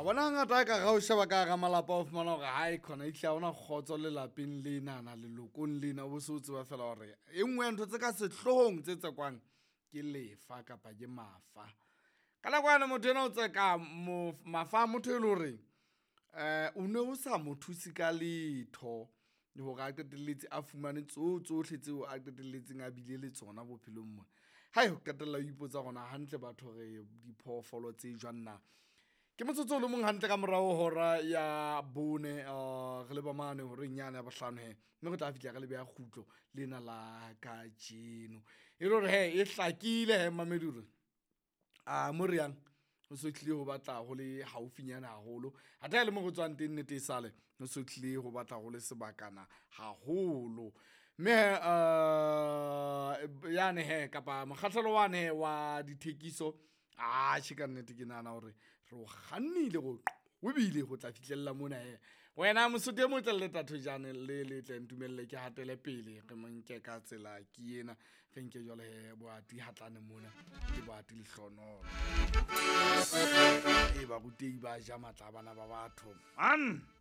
wa bona ngata ka ga o sheba ka ga malapa o fumana gore ha e khona e tla ona khotso le lapeng le nana le lokong lena o se o tseba fela gore e nngwe ya ntho tse ka sehlohong tse tsekwang ke lefa kapa ke mafa ka nakwana motho ena o tseka mafa motho e le hore o ne o sa mo thusi ka letho hore a qetelletse a fumane tsohle tseo a qetelletseng a bile le tsona bophelong mona hai ho qetella o ipotsa gona hantle batho re diphoofolo tse jwang na ke motsotso o le mong hantle ka morao hora ya bone re le ba mane hore nyane ya bohlano he mme go tla fitla ka lebe ya khutlo lena la ka jeno e le hore he e hlakile he mamedi hore mo re yang o so tlile ho batla go le haufinyana haholo ha ta le mo go tswang teng nnete e sale o so tlile ho batla go le sebakana haholo mme yane he kapa mokgahlelo wane wa dithekiso ka nnete ke nana hore re o kgannile go o bile go tla fitlhella mona he wena mosote mo tlelle tatho jane le tle ntumelle ke hatele pele re monke ka tsela ke ena re nke jwale he boati hatlane mona ke boati lehlonolo e ba rutei ba ja matla bana ba batho man